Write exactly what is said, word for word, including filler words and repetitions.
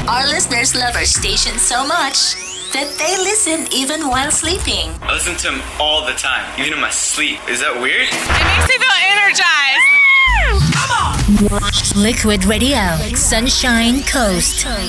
Our listeners love our station so much that they listen even while sleeping. I listen to them all the time, even in my sleep. Is that weird? It makes me feel energized. Liquid Radio, Sunshine Coast.